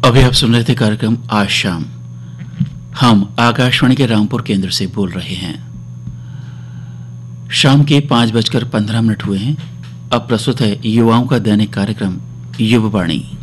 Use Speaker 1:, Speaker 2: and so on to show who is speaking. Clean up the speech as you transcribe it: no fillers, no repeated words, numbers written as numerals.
Speaker 1: अभी आप सुन रहे थे कार्यक्रम आज शाम। हम आकाशवाणी के रामपुर केंद्र से बोल रहे हैं। शाम के 5:15 हुए हैं। अब प्रस्तुत है युवाओं का दैनिक कार्यक्रम युववाणी।